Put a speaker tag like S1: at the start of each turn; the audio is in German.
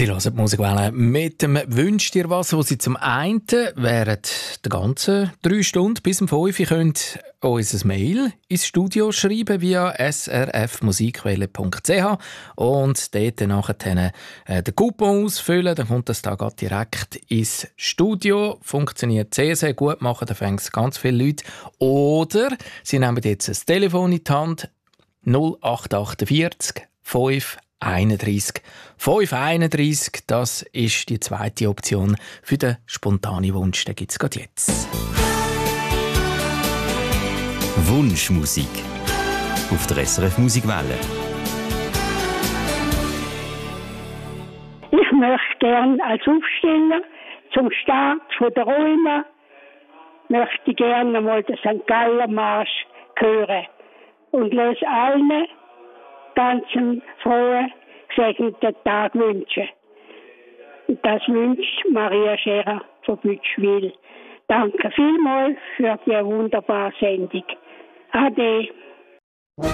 S1: Sie hören die Musikwelle mit dem «Wünsch dir was», wo Sie zum einen während der ganzen 3 Stunden bis um 5 Uhr könnt uns ein Mail ins Studio schreiben via srfmusikwelle.ch und dort nachher den Coupon ausfüllen. Dann kommt das da direkt ins Studio. Funktioniert sehr, sehr gut, machen da ganz viele Leute. Oder Sie nehmen jetzt ein Telefon in die Hand, 0848 531 531, das ist die zweite Option für den spontanen Wunsch. Den gibt es gerade jetzt.
S2: Wunschmusik auf der SRF Musikwelle.
S3: Ich möchte gerne als Aufsteller zum Start von der Römer möchte gerne mal den St. Galler Marsch hören und löse allen ganz frohen, gesegneten Tag wünschen. Und das wünscht Maria Scherer von Bütschwil. Danke vielmals für die wunderbare Sendung. Ade.